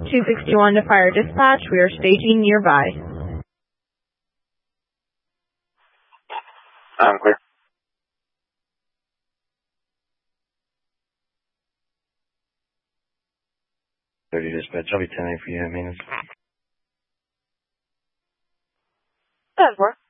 261 to fire dispatch. We are staging nearby. I'm clear. Dispatch, I'll be 10-8 for you, I mean. 10-4.